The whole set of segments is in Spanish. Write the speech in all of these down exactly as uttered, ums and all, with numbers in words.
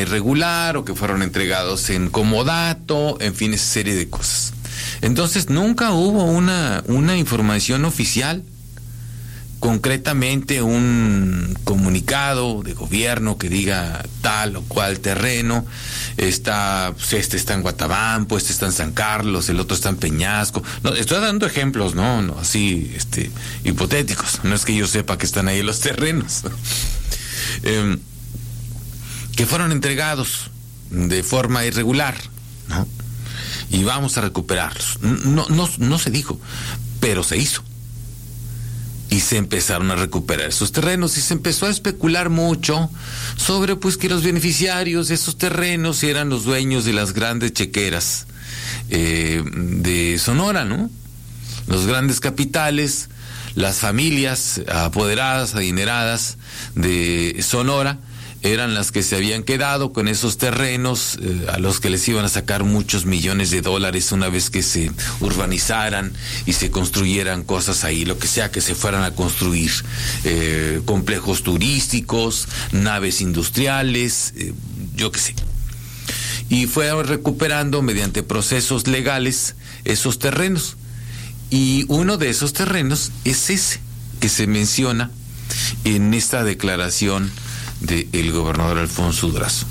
irregular o que fueron entregados en comodato, en fin, esa serie de cosas. Entonces nunca hubo una, una información oficial, concretamente un comunicado de gobierno que diga tal o cual terreno está, pues este está en Guatabampo, este está en San Carlos, el otro está en Peñasco. No, estoy dando ejemplos, no, no, así, este, hipotéticos. No es que yo sepa que están ahí los terrenos. eh, que fueron entregados de forma irregular, ¿no? Y vamos a recuperarlos. No, no, no se dijo, pero se hizo. Y se empezaron a recuperar esos terrenos y se empezó a especular mucho sobre pues que los beneficiarios de esos terrenos eran los dueños de las grandes chequeras eh, de Sonora, ¿no? Los grandes capitales, las familias apoderadas, adineradas de Sonora eran las que se habían quedado con esos terrenos eh, a los que les iban a sacar muchos millones de dólares una vez que se urbanizaran y se construyeran cosas ahí, lo que sea que se fueran a construir, eh, complejos turísticos, naves industriales, eh, yo qué sé. Y fue recuperando mediante procesos legales esos terrenos. Y uno de esos terrenos es ese que se menciona en esta declaración del gobernador Alfonso Durazo.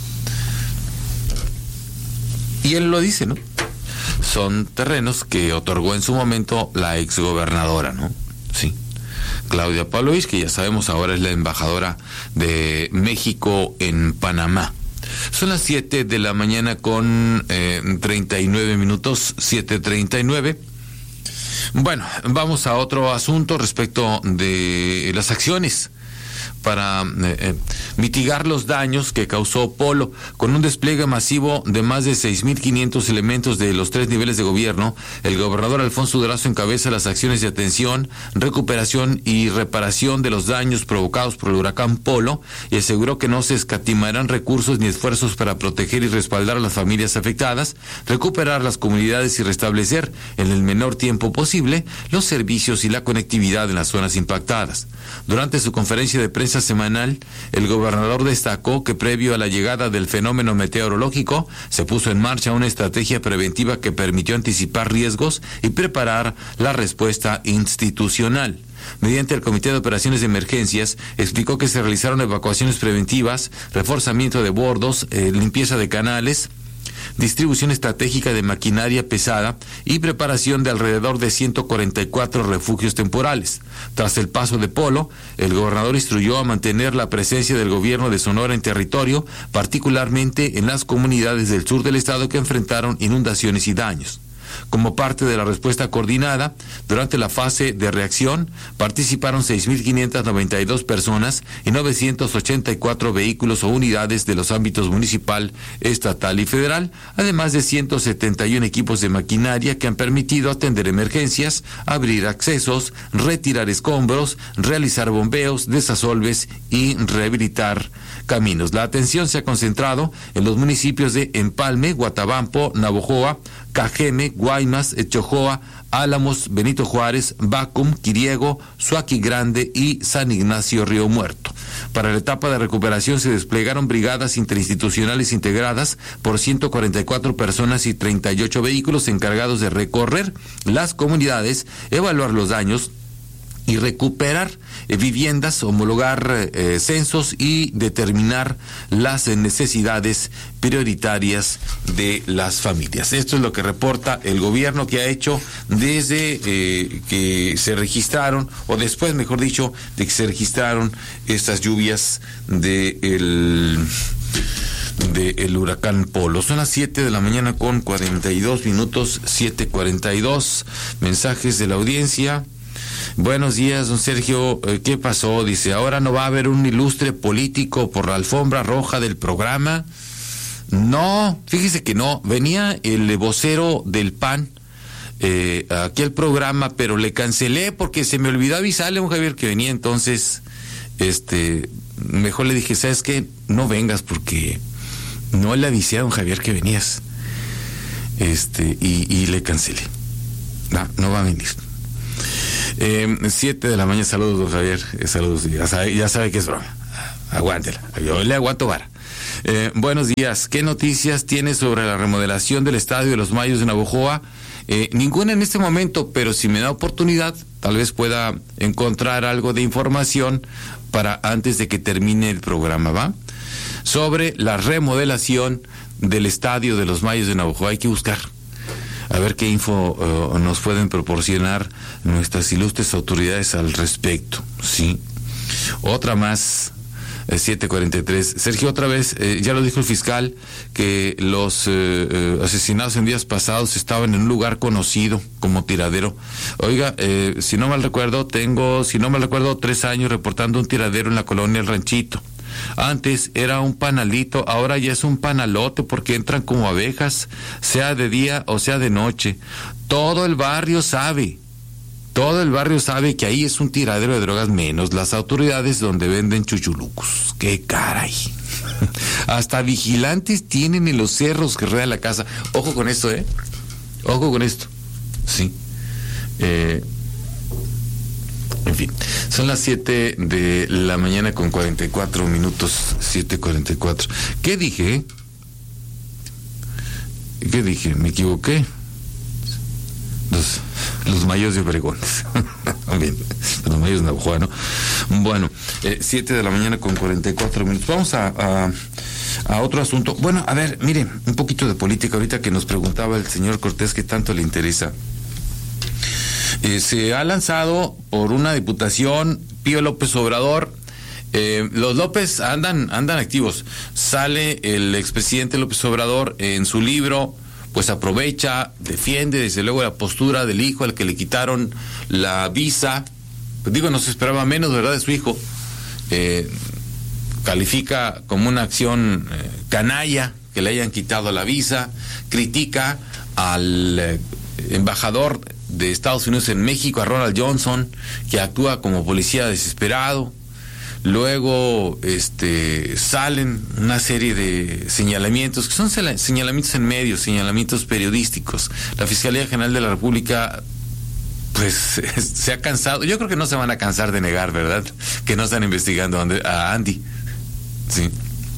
Y él lo dice, ¿no? Son terrenos que otorgó en su momento la exgobernadora, ¿no? Sí. Claudia Pavlovich, que ya sabemos ahora es la embajadora de México en Panamá. Son las siete de la mañana con eh, treinta y nueve minutos, siete treinta y nueve. Bueno, vamos a otro asunto respecto de las acciones para eh, eh, mitigar los daños que causó Polo. Con un despliegue masivo de más de seis mil quinientos elementos de los tres niveles de gobierno, el gobernador Alfonso Durazo encabeza las acciones de atención, recuperación y reparación de los daños provocados por el huracán Polo y aseguró que no se escatimarán recursos ni esfuerzos para proteger y respaldar a las familias afectadas, recuperar las comunidades y restablecer en el menor tiempo posible los servicios y la conectividad en las zonas impactadas. Durante su conferencia de prensa semanal, el gobernador destacó que previo a la llegada del fenómeno meteorológico se puso en marcha una estrategia preventiva que permitió anticipar riesgos y preparar la respuesta institucional. Mediante el Comité de Operaciones de Emergencias, explicó que se realizaron evacuaciones preventivas, reforzamiento de bordos, eh, limpieza de canales, distribución estratégica de maquinaria pesada y preparación de alrededor de ciento cuarenta y cuatro refugios temporales. Tras el paso de Polo, el gobernador instruyó a mantener la presencia del gobierno de Sonora en territorio, particularmente en las comunidades del sur del estado que enfrentaron inundaciones y daños. Como parte de la respuesta coordinada, durante la fase de reacción participaron seis mil quinientas noventa y dos personas y novecientos ochenta y cuatro vehículos o unidades de los ámbitos municipal, estatal y federal, además de ciento setenta y uno equipos de maquinaria que han permitido atender emergencias, abrir accesos, retirar escombros, realizar bombeos, desasolves y rehabilitar caminos. La atención se ha concentrado en los municipios de Empalme, Guatabampo, Navojoa, Cajeme, Guaymas, Echojoa, Álamos, Benito Juárez, Bacum, Quiriego, Suaqui Grande y San Ignacio Río Muerto. Para la etapa de recuperación se desplegaron brigadas interinstitucionales integradas por ciento cuarenta y cuatro personas y treinta y ocho vehículos encargados de recorrer las comunidades, evaluar los daños y recuperar eh, viviendas, homologar eh, censos y determinar las eh, necesidades prioritarias de las familias. Esto es lo que reporta el gobierno que ha hecho desde eh, que se registraron, o después, mejor dicho, de que se registraron estas lluvias de el del huracán Polo. Son las siete de la mañana con cuarenta y dos minutos, siete cuarenta y dos. Mensajes de la audiencia. Buenos días, don Sergio. ¿Qué pasó? Dice, ¿ahora no va a haber un ilustre político por la alfombra roja del programa? No, fíjese que no. Venía el vocero del P A N eh, aquí al programa, pero le cancelé porque se me olvidó avisarle a un Javier que venía. Entonces, este, mejor le dije, ¿sabes qué? No vengas porque no le avisé a don Javier que venías. Este, y, y le cancelé. No, no va a venir. Eh, siete de la mañana, saludos don Javier, eh, saludos, ya sabe, ya sabe que es broma, aguántela, yo le aguanto vara. Eh, buenos días. ¿Qué noticias tienes sobre la remodelación del Estadio de los Mayos de Navojoa? Eh, ninguna en este momento, pero si me da oportunidad, tal vez pueda encontrar algo de información para antes de que termine el programa, ¿va? Sobre la remodelación del Estadio de los Mayos de Navojoa. Hay que buscar a ver qué info uh, nos pueden proporcionar nuestras ilustres autoridades al respecto, ¿sí? Otra más, eh, siete cuarenta y tres. Sergio, otra vez, eh, ya lo dijo el fiscal, que los eh, eh, asesinados en días pasados estaban en un lugar conocido como Tiradero. Oiga, eh, si no mal recuerdo, tengo, si no mal recuerdo, tres años reportando un tiradero en la colonia El Ranchito. Antes era un panalito, ahora ya es un panalote porque entran como abejas, sea de día o sea de noche. Todo el barrio sabe, todo el barrio sabe que ahí es un tiradero de drogas, menos las autoridades donde venden chuchulucos. ¡Qué caray! Hasta vigilantes tienen en los cerros que rodean la casa. Ojo con esto, ¿eh? Ojo con esto. Sí. Eh... En fin, son las siete de la mañana con cuarenta y cuatro minutos, siete cuarenta y cuatro. ¿Qué dije? ¿Qué dije? ¿Me equivoqué? Los, los Mayos de Obregón. Bien, los Mayos de Navojoa, ¿no? Bueno, eh, siete de la mañana con cuarenta y cuatro minutos. Vamos a, a, a otro asunto. Bueno, a ver, mire, un poquito de política ahorita que nos preguntaba el señor Cortés que tanto le interesa. Eh, se ha lanzado por una diputación Pío López Obrador. Eh, los López andan andan activos. Sale el expresidente López Obrador en su libro, pues aprovecha, defiende desde luego la postura del hijo al que le quitaron la visa. Pues digo, no se esperaba menos, ¿verdad?, de su hijo. Eh, califica como una acción eh, canalla que le hayan quitado la visa. Critica al eh, embajador de Estados Unidos en México, a Ronald Johnson, que actúa como policía desesperado. Luego este salen una serie de señalamientos, que son señalamientos en medios, señalamientos periodísticos. La Fiscalía General de la República pues se ha cansado, yo creo que no se van a cansar de negar, ¿verdad?, que no están investigando a Andy. Sí.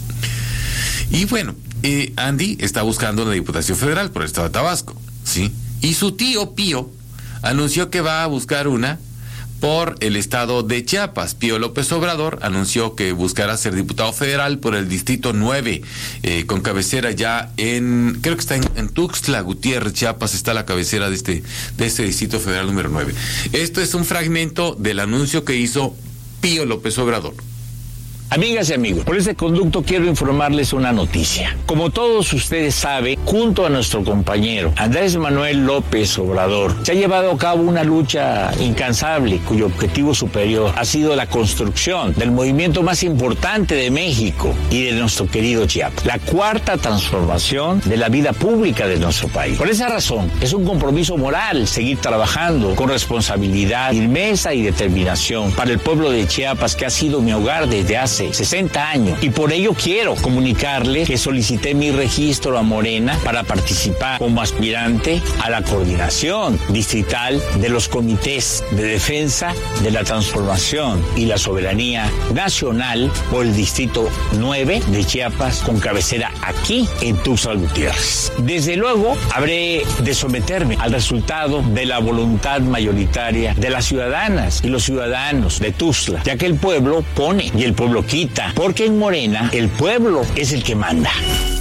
Y bueno, eh, Andy está buscando una diputación federal por el estado de Tabasco, ¿sí? Y su tío Pío anunció que va a buscar una por el estado de Chiapas. Pío López Obrador anunció que buscará ser diputado federal por el distrito nueve, eh, con cabecera ya en, creo que está en, en Tuxtla Gutiérrez, Chiapas, está la cabecera de este, de este distrito federal número nueve. Esto es un fragmento del anuncio que hizo Pío López Obrador. Amigas y amigos, por este conducto quiero informarles una noticia. Como todos ustedes saben, junto a nuestro compañero Andrés Manuel López Obrador, se ha llevado a cabo una lucha incansable cuyo objetivo superior ha sido la construcción del movimiento más importante de México y de nuestro querido Chiapas, la cuarta transformación de la vida pública de nuestro país. Por esa razón, es un compromiso moral seguir trabajando con responsabilidad, firmeza y determinación para el pueblo de Chiapas, que ha sido mi hogar desde hace sesenta años, y por ello quiero comunicarles que solicité mi registro a Morena para participar como aspirante a la coordinación distrital de los comités de defensa de la transformación y la soberanía nacional por el distrito nueve de Chiapas, con cabecera aquí en Tuxtla Gutiérrez. Desde luego habré de someterme al resultado de la voluntad mayoritaria de las ciudadanas y los ciudadanos de Tuxtla, ya que el pueblo pone y el pueblo quita, porque en Morena el pueblo es el que manda.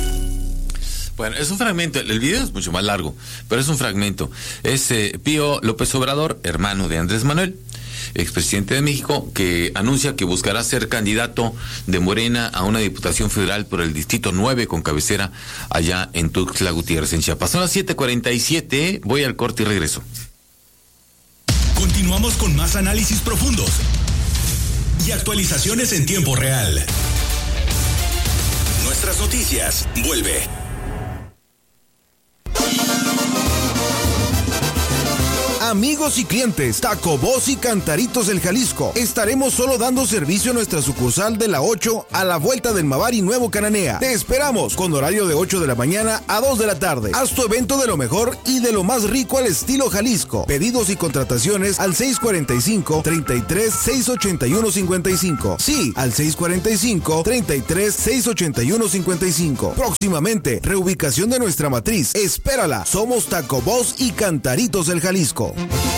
Bueno, es un fragmento, el video es mucho más largo, pero es un fragmento. Es eh, Pío López Obrador, hermano de Andrés Manuel, expresidente de México, que anuncia que buscará ser candidato de Morena a una diputación federal por el distrito nueve, con cabecera allá en Tuxtla Gutiérrez, en Chiapas. Son las siete cuarenta y siete, voy al corte y regreso. Continuamos con más análisis profundos y actualizaciones en tiempo real. Nuestras noticias, vuelve. Amigos y clientes, Taco Boss y Cantaritos del Jalisco. Estaremos solo dando servicio a nuestra sucursal de la ocho a la vuelta del Mavari Nuevo Cananea. Te esperamos con horario de ocho de la mañana a dos de la tarde. Haz tu evento de lo mejor y de lo más rico al estilo Jalisco. Pedidos y contrataciones al seis cuarenta y cinco, treinta y tres, seiscientos ochenta y uno cincuenta y cinco. Sí, al seis cuarenta y cinco, treinta y tres, seiscientos ochenta y uno cincuenta y cinco. Próximamente, reubicación de nuestra matriz. Espérala. Somos Taco Boss y Cantaritos del Jalisco.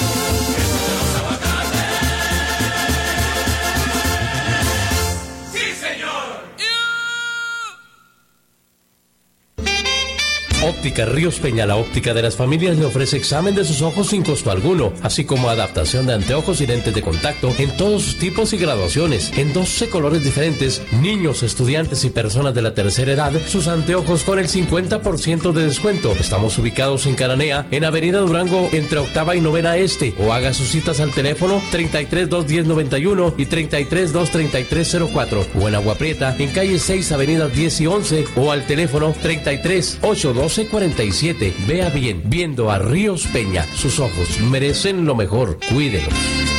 Óptica Ríos Peña, la óptica de las familias, le ofrece examen de sus ojos sin costo alguno, así como adaptación de anteojos y lentes de contacto en todos sus tipos y graduaciones, en doce colores diferentes. Niños, estudiantes y personas de la tercera edad, sus anteojos con el cincuenta por ciento de descuento. Estamos ubicados en Cananea, en Avenida Durango, entre Octava y Novena Este, o haga sus citas al teléfono treinta y tres, dos diez, noventa y uno y treinta y tres, dos treinta y tres, cero cuatro, o en Agua Prieta, en calle seis, avenidas diez y once, o al teléfono treinta y tres, ocho doce, cuarenta y siete. Vea bien, viendo a Ríos Peña. Sus ojos merecen lo mejor. Cuídelos.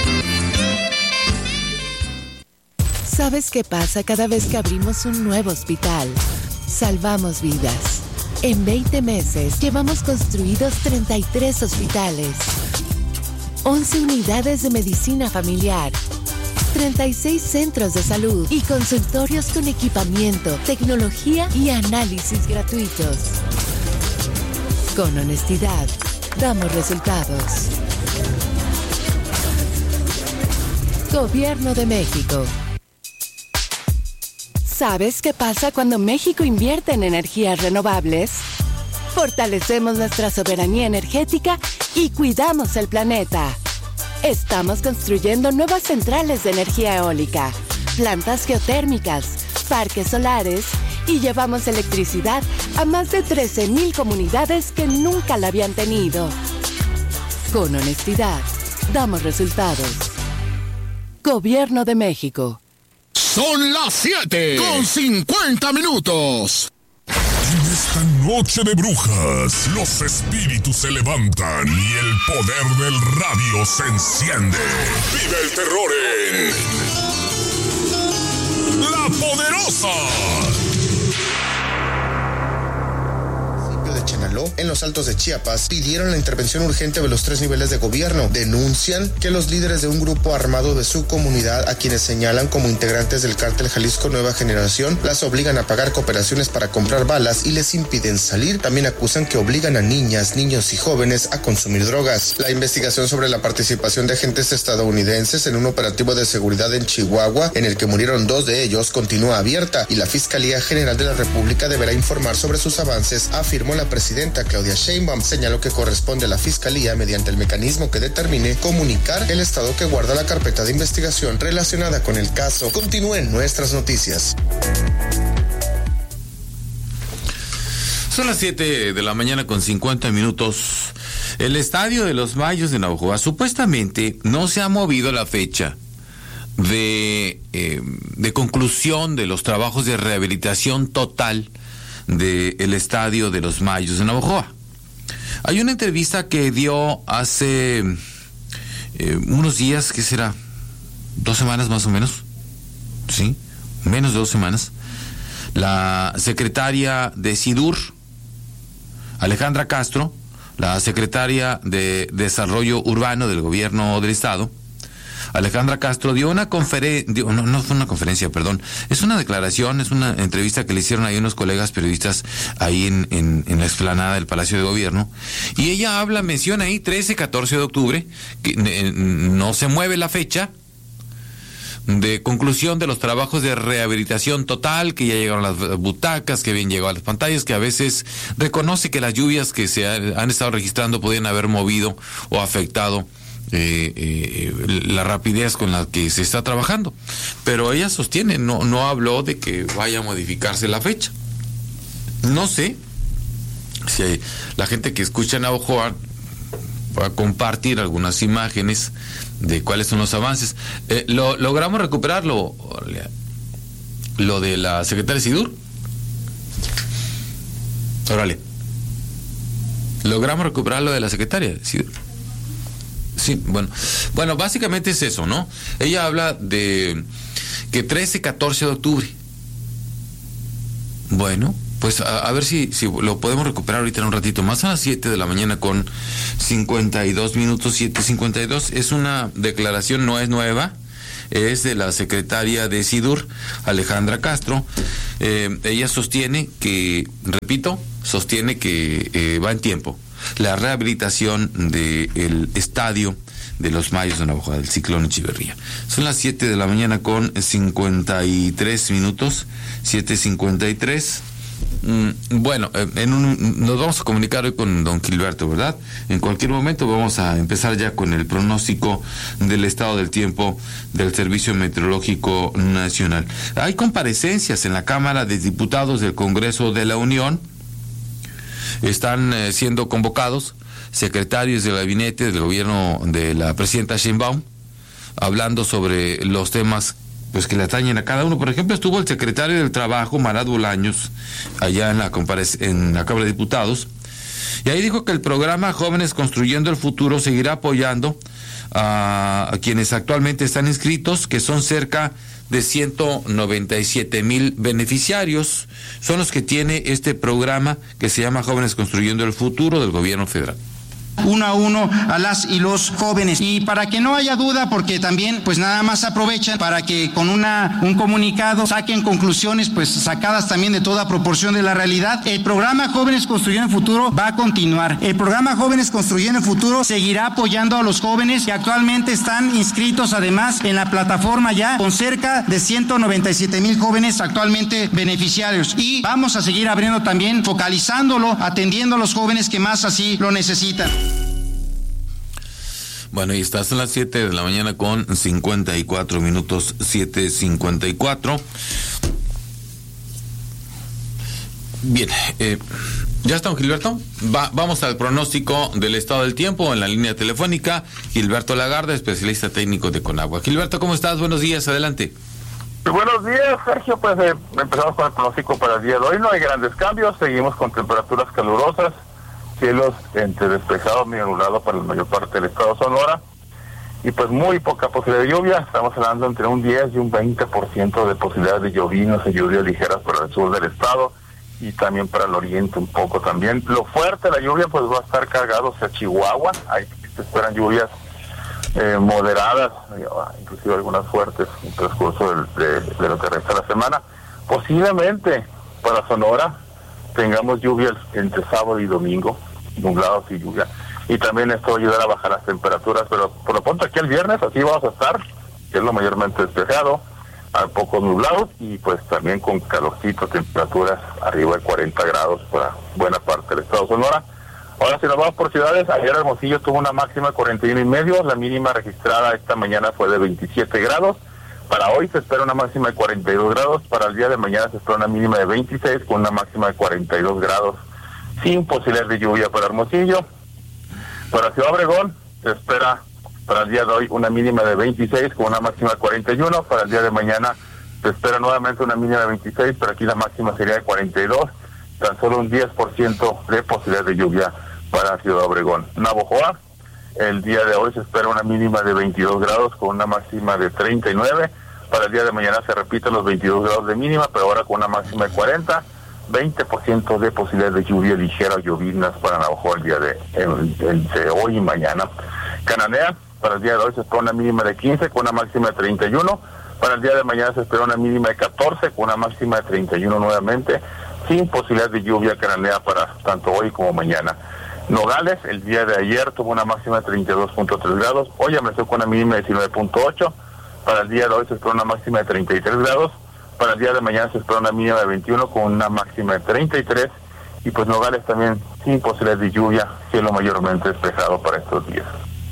¿Sabes qué pasa cada vez que abrimos un nuevo hospital? Salvamos vidas. En veinte meses llevamos construidos treinta y tres hospitales, once unidades de medicina familiar, treinta y seis centros de salud y consultorios con equipamiento, tecnología y análisis gratuitos. Con honestidad, damos resultados. Gobierno de México. ¿Sabes qué pasa cuando México invierte en energías renovables? Fortalecemos nuestra soberanía energética y cuidamos el planeta. Estamos construyendo nuevas centrales de energía eólica, plantas geotérmicas, parques solares y llevamos electricidad a más de trece mil comunidades que nunca la habían tenido. Con honestidad, damos resultados. Gobierno de México. Son las siete con cincuenta minutos. En esta noche de brujas, los espíritus se levantan y el poder del radio se enciende. Vive el terror en La Poderosa. Chenaló, en los Altos de Chiapas, pidieron la intervención urgente de los tres niveles de gobierno. Denuncian que los líderes de un grupo armado de su comunidad, a quienes señalan como integrantes del cártel Jalisco Nueva Generación, las obligan a pagar cooperaciones para comprar balas y les impiden salir. También acusan que obligan a niñas, niños y jóvenes a consumir drogas. La investigación sobre la participación de agentes estadounidenses en un operativo de seguridad en Chihuahua, en el que murieron dos de ellos, continúa abierta y la Fiscalía General de la República deberá informar sobre sus avances, afirmó la presidenta Claudia Sheinbaum. Señaló que corresponde a la Fiscalía, mediante el mecanismo que determine, comunicar el estado que guarda la carpeta de investigación relacionada con el caso. Continúen nuestras noticias. Son las siete de la mañana con cincuenta minutos. El estadio de los Mayos de Navojoa supuestamente no se ha movido la fecha de, eh, de conclusión de los trabajos de rehabilitación total del estadio de los Mayos de Navojoa. Hay una entrevista que dio hace eh, unos días, ¿qué será? Dos semanas más o menos, ¿sí? Menos de dos semanas. La secretaria de SIDUR, Alejandra Castro, la secretaria de Desarrollo Urbano del Gobierno del Estado, Alejandra Castro, dio una conferencia, no, no fue una conferencia, perdón, es una declaración, es una entrevista que le hicieron ahí unos colegas periodistas ahí en, en, en la explanada del Palacio de Gobierno, y ella habla, menciona ahí trece, catorce de octubre, que eh, no se mueve la fecha de conclusión de los trabajos de rehabilitación total, que ya llegaron las butacas, que bien llegó a las pantallas, que a veces reconoce que las lluvias que se han estado registrando podían haber movido o afectado Eh, eh, la rapidez con la que se está trabajando, pero ella sostiene, no, no habló de que vaya a modificarse la fecha. No sé si la gente que escucha en Navojoa va a compartir algunas imágenes de cuáles son los avances. Eh, lo, logramos recuperarlo, lo de la secretaria SIDUR. Órale, logramos recuperar lo de la secretaria SIDUR. Sí, bueno, bueno, básicamente es eso, ¿no? Ella habla de que trece, catorce de octubre. Bueno, pues a, a ver si, si lo podemos recuperar ahorita en un ratito más. A las siete de la mañana con cincuenta y dos minutos, siete cincuenta y dos. Es una declaración, no es nueva, es de la secretaria de SIDUR, Alejandra Castro. Eh, ella sostiene que, repito, sostiene que eh, va en tiempo la rehabilitación del estadio de los Mayos de Navajo, del Ciclón Echeverría. Son las siete de la mañana con cincuenta y tres minutos, siete cincuenta y tres. Mm, bueno, en un, nos vamos a comunicar hoy con don Gilberto, ¿verdad? En cualquier momento vamos a empezar ya con el pronóstico del estado del tiempo del Servicio Meteorológico Nacional. Hay comparecencias en la Cámara de Diputados del Congreso de la Unión. Están eh, siendo convocados secretarios del gabinete del gobierno de la presidenta Sheinbaum, hablando sobre los temas pues que le atañen a cada uno. Por ejemplo, estuvo el secretario del Trabajo, Marat Bolaños, allá en la, en la Cámara de Diputados, y ahí dijo que el programa Jóvenes Construyendo el Futuro seguirá apoyando a, a quienes actualmente están inscritos, que son cerca de ciento noventa y siete mil beneficiarios, son los que tiene este programa que se llama Jóvenes Construyendo el Futuro del gobierno federal. Uno a uno a las y los jóvenes. Y para que no haya duda, porque también pues nada más aprovechan para que con una un comunicado saquen conclusiones pues sacadas también de toda proporción de la realidad. El programa Jóvenes Construyendo el Futuro va a continuar. El programa Jóvenes Construyendo el Futuro seguirá apoyando a los jóvenes que actualmente están inscritos además en la plataforma ya con cerca de ciento noventa y siete mil jóvenes actualmente beneficiarios. Y vamos a seguir abriendo también, focalizándolo, atendiendo a los jóvenes que más así lo necesitan. Bueno, y estás a las siete de la mañana con cincuenta y cuatro minutos, siete cincuenta y cuatro. Bien, eh, ¿ya está, Gilberto? Va, vamos al pronóstico del estado del tiempo en la línea telefónica. Gilberto Lagarde, especialista técnico de Conagua. Gilberto, ¿cómo estás? Buenos días, adelante. Buenos días, Sergio. Pues eh, empezamos con el pronóstico para el día de hoy. No hay grandes cambios, seguimos con temperaturas calurosas. Cielos entre despejado, medio nublado para la mayor parte del estado de Sonora, y pues muy poca posibilidad de lluvia. Estamos hablando entre un diez y un veinte por ciento de posibilidades de llovinos y lluvias ligeras para el sur del estado y también para el oriente un poco también. Lo fuerte de la lluvia pues va a estar cargado hacia Chihuahua. Ahí se esperan lluvias eh, moderadas, inclusive algunas fuertes en el transcurso del, de, de lo que resta de la semana. Posiblemente para Sonora tengamos lluvias entre sábado y domingo, nublados y lluvia, y también esto va a ayudar a bajar las temperaturas, pero por lo pronto aquí el viernes así vamos a estar, que es lo mayormente despejado, a poco nublado, y pues también con calorcito, temperaturas arriba de cuarenta grados para buena parte del estado de Sonora. Ahora si nos vamos por ciudades, ayer Hermosillo tuvo una máxima de cuarenta y uno y medio, la mínima registrada esta mañana fue de veintisiete grados, para hoy se espera una máxima de cuarenta y dos grados, para el día de mañana se espera una mínima de veintiséis con una máxima de cuarenta y dos grados, sin posibilidad de lluvia para Hermosillo. Para Ciudad Obregón se espera para el día de hoy una mínima de veintiséis con una máxima de cuarenta y uno, para el día de mañana se espera nuevamente una mínima de veintiséis, pero aquí la máxima sería de cuarenta y dos, tan solo un diez por ciento de posibilidad de lluvia para Ciudad Obregón. Navojoa, el día de hoy se espera una mínima de veintidós grados con una máxima de treinta y nueve, para el día de mañana se repiten los veintidós grados de mínima, pero ahora con una máxima de cuarenta, veinte por ciento de posibilidad de lluvia ligera o llovinas para Navajo el día de, el, el de hoy y mañana. Cananea, para el día de hoy se espera una mínima de quince con una máxima de treinta y uno, para el día de mañana se espera una mínima de catorce con una máxima de treinta y uno nuevamente, sin posibilidad de lluvia Cananea para tanto hoy como mañana. Nogales, el día de ayer tuvo una máxima de treinta y dos punto tres grados, hoy amaneció con una mínima de diecinueve punto ocho, para el día de hoy se espera una máxima de treinta y tres grados, para el día de mañana se espera una mínima de veintiuno con una máxima de treinta y tres, y pues Nogales también sin posibilidad de lluvia, cielo mayormente despejado para estos días.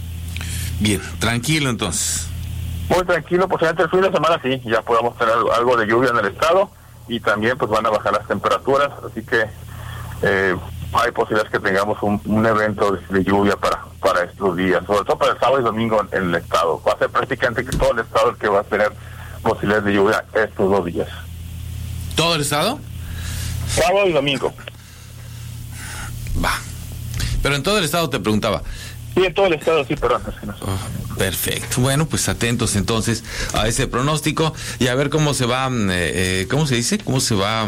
Bien, tranquilo entonces. Muy tranquilo, posiblemente el fin de semana sí, ya podamos tener algo de lluvia en el estado, y también pues van a bajar las temperaturas, así que eh, hay posibilidades que tengamos un, un evento de, de lluvia para para estos días, sobre todo para el sábado y domingo en, en el estado. Va a ser prácticamente que todo el estado el que va a tener posibilidades de lluvia estos dos días. ¿Todo el estado? Sábado y domingo. Va. Pero en todo el estado te preguntaba, Sí, en todo el estado, sí, perdón. Oh, perfecto. Bueno, pues atentos entonces a ese pronóstico y a ver cómo se va, eh, eh, ¿cómo se dice? Cómo se va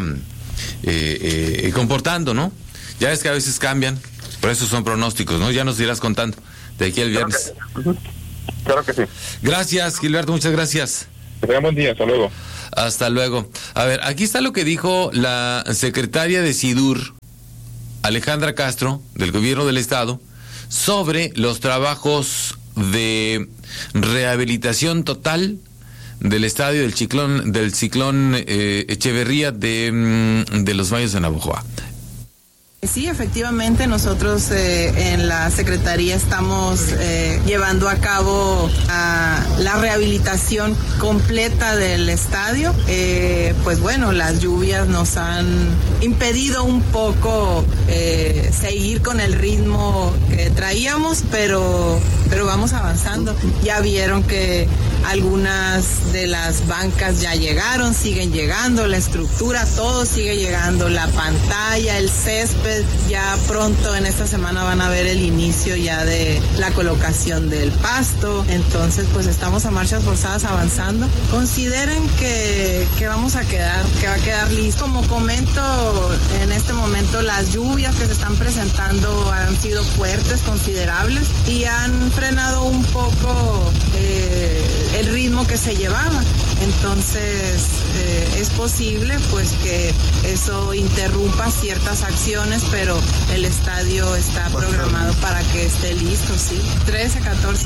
eh, eh, comportando, ¿no? Ya ves que a veces cambian, por eso son pronósticos, ¿no? Ya nos irás contando de aquí al viernes. Claro que, claro que sí. Gracias, Gilberto, muchas gracias. Que tengan buen día, hasta luego. Hasta luego. A ver, aquí está lo que dijo la secretaria de SIDUR, Alejandra Castro, del gobierno del estado, sobre los trabajos de rehabilitación total del estadio del ciclón, del ciclón eh, Echeverría de, de los Mayos de Navojoa. Sí, efectivamente, nosotros eh, en la Secretaría estamos eh, llevando a cabo uh, la rehabilitación completa del estadio. Eh, pues bueno, las lluvias nos han impedido un poco eh, seguir con el ritmo que traíamos, pero, pero vamos avanzando. Ya vieron que algunas de las bancas ya llegaron, siguen llegando, la estructura, todo sigue llegando, la pantalla, el césped. Ya pronto en esta semana van a ver el inicio ya de la colocación del pasto. Entonces pues estamos a marchas forzadas avanzando. Consideren que, que vamos a quedar, que va a quedar listo. Como comento, en este momento las lluvias que se están presentando han sido fuertes, considerables, y han frenado un poco eh, el ritmo que se llevaba. Entonces eh, es posible pues que eso interrumpa ciertas acciones, pero el estadio está programado para que esté listo, sí. trece, catorce.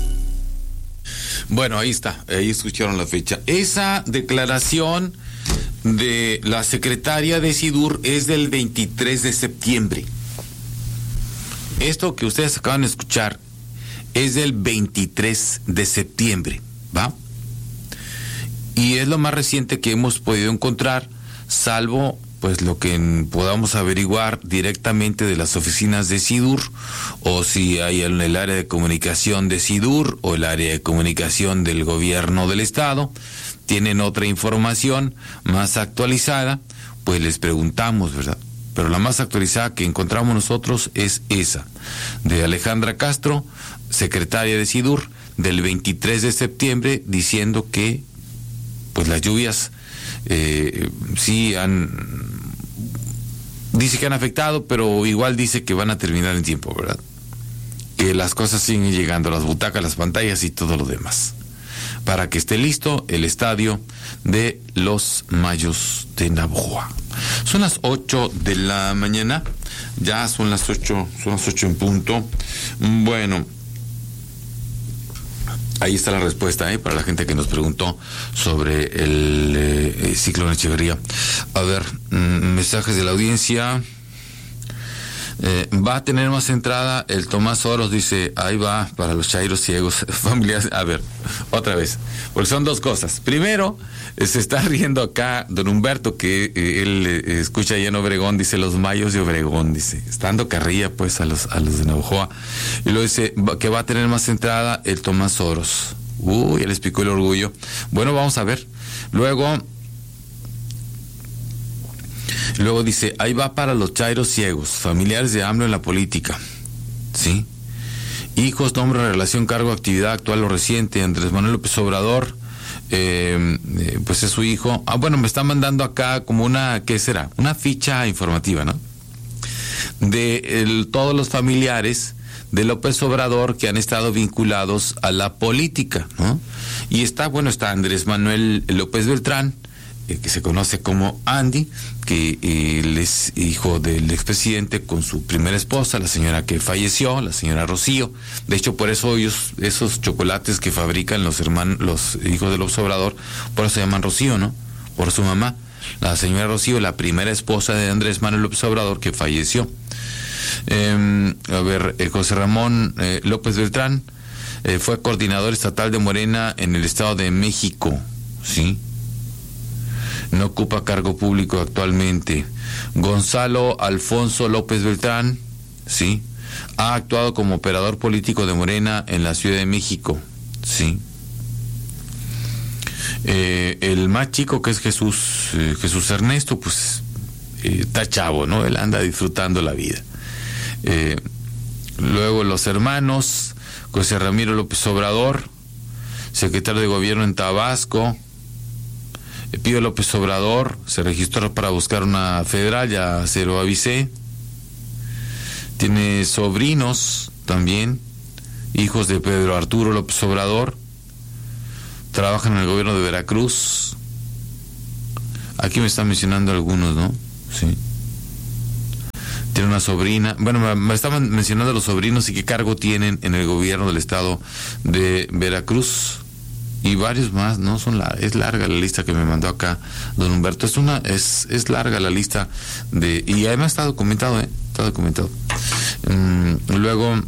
Bueno, ahí está, ahí escucharon la fecha. Esa declaración de la secretaria de SIDUR es del veintitrés de septiembre. Esto que ustedes acaban de escuchar es del veintitrés de septiembre, ¿va? Y es lo más reciente que hemos podido encontrar, salvo pues lo que podamos averiguar directamente de las oficinas de SIDUR, o si hay en el área de comunicación de SIDUR o el área de comunicación del gobierno del estado tienen otra información más actualizada, pues les preguntamos, ¿verdad? Pero la más actualizada que encontramos nosotros es esa, de Alejandra Castro, secretaria de SIDUR, del veintitrés de septiembre, diciendo que pues las lluvias eh, sí han, dice que han afectado, pero igual dice que van a terminar en tiempo, ¿verdad? Que las cosas siguen llegando, las butacas, las pantallas y todo lo demás, para que esté listo el estadio de los Mayos de Navojoa. Son las ocho de la mañana, ya son las ocho, son las ocho en punto. Bueno, ahí está la respuesta, ¿eh? Para la gente que nos preguntó sobre el eh, ciclón Echeverría. A ver, mmm, mensajes de la audiencia. Eh, va a tener más entrada el Tomás Oros, dice, ahí va para los chairos ciegos, familiares. A ver, otra vez, porque son dos cosas. Primero, eh, se está riendo acá don Humberto, que eh, él eh, escucha allá en Obregón, dice, los Mayos de Obregón, dice, está dando carrilla pues a los, a los de Navojoa. Y luego dice que va a tener más entrada el Tomás Oros. Uy, ya les picó el orgullo. Bueno, vamos a ver. Luego... Luego dice, ahí va para los chairos ciegos, familiares de AMLO en la política, ¿sí? Hijos, nombre, relación, cargo, actividad actual o reciente, Andrés Manuel López Obrador, eh, eh, pues es su hijo. Ah, bueno, me está mandando acá como una, ¿qué será? Una ficha informativa, ¿no? De el, todos los familiares de López Obrador que han estado vinculados a la política, ¿no? Y está, bueno, está Andrés Manuel López Beltrán, que se conoce como Andy, que eh, él es hijo del expresidente con su primera esposa, la señora que falleció, la señora Rocío. De hecho, por eso ellos, esos chocolates que fabrican los hermanos, los hijos del Obrador, por eso se llaman Rocío, ¿no? Por su mamá, la señora Rocío, la primera esposa de Andrés Manuel López Obrador, que falleció. Eh, a ver, eh, José Ramón eh, López Beltrán eh, fue coordinador estatal de Morena en el Estado de México, ¿sí? No ocupa cargo público actualmente. Gonzalo Alfonso López Beltrán, sí, ha actuado como operador político de Morena en la Ciudad de México, sí. Eh, el más chico, que es Jesús, eh, Jesús Ernesto, pues eh, está chavo, ¿no? Él anda disfrutando la vida. Eh, Luego los hermanos, José Ramiro López Obrador, secretario de Gobierno en Tabasco. Pío López Obrador se registró para buscar una federal, ya se lo avisé. Tiene sobrinos también, hijos de Pedro Arturo López Obrador. Trabajan en el gobierno de Veracruz. Aquí me están mencionando algunos, ¿no? Sí. Tiene una sobrina. Bueno, me, me estaban mencionando los sobrinos y qué cargo tienen en el gobierno del estado de Veracruz. Y varios más, ¿no? Son la, es larga la lista que me mandó acá don Humberto. Es una, es, es larga la lista de, y además está documentado, ¿eh? Está documentado. Um, luego,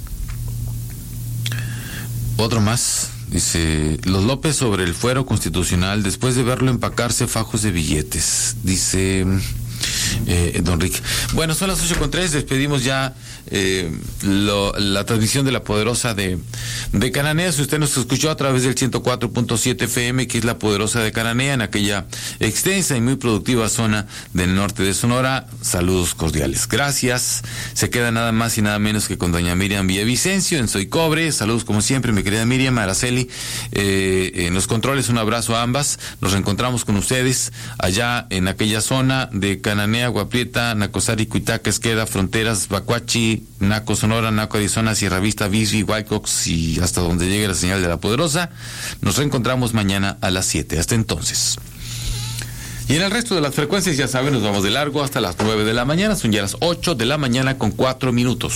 otro más. Dice, los López sobre el fuero constitucional después de verlo empacarse fajos de billetes. Dice eh, don Rick. Bueno, son las ocho con tres, despedimos ya eh, lo, la transmisión de la Poderosa de, de Cananea. Si usted nos escuchó a través del ciento cuatro punto siete F M, que es la Poderosa de Cananea, en aquella extensa y muy productiva zona del norte de Sonora, saludos cordiales. Gracias. Se queda nada más y nada menos que con doña Miriam Villavicencio en Soy Cobre. Saludos como siempre, mi querida Miriam, Araceli, eh, en los controles, un abrazo a ambas. Nos reencontramos con ustedes allá en aquella zona de Cananea, Guaprieta, Nacosari, Cuitaca, Esqueda, Fronteras, Bacuachi, Naco, Sonora, Naco, Arizona, Sierra Vista, Bisbee, Whitecox y hasta donde llegue la señal de la Poderosa. Nos reencontramos mañana a las siete. Hasta entonces. Y en el resto de las frecuencias, ya saben, nos vamos de largo hasta las nueve de la mañana. Son ya las ocho de la mañana con cuatro minutos.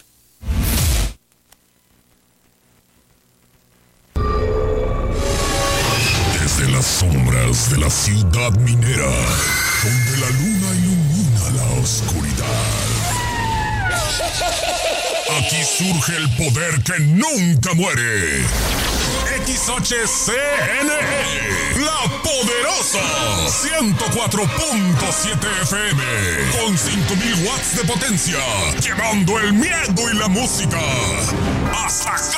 Desde las sombras de la ciudad minera, donde la luna ilumina la oscuridad, aquí surge el poder que nunca muere. X H C N E, La Poderosa, ciento cuatro punto siete F M, con cinco mil watts de potencia, llevando el miedo y la música hasta acá.